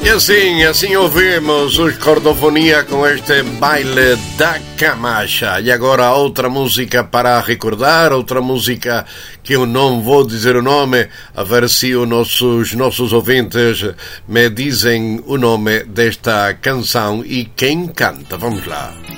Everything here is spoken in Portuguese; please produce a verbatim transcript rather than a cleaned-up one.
E assim, assim ouvimos os Cordofonia com este baile da Camacha. E agora outra música para recordar, outra música que eu não vou dizer o nome, a ver se os nossos, nossos ouvintes me dizem o nome desta canção e quem canta. Vamos lá.